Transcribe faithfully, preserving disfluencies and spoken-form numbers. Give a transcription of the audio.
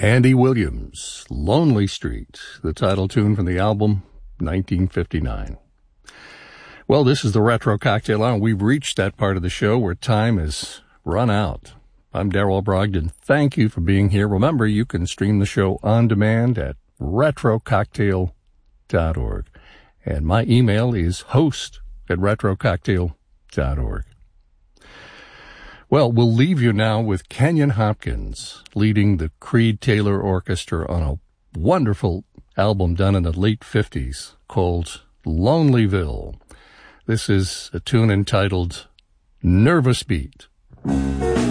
Andy Williams, Lonely Street, the title tune from the album nineteen fifty-nine. Well, this is the Retro Cocktail Hour. We've reached that part of the show where time has run out. I'm Darrell Brogdon. Thank you for being here. Remember, you can stream the show on demand at retro cocktail dot org. And my email is host at retro cocktail dot org. Well, we'll leave you now with Kenyon Hopkins leading the Creed Taylor Orchestra on a wonderful album done in the late fifties called Lonelyville. This is a tune entitled Nervous Beat.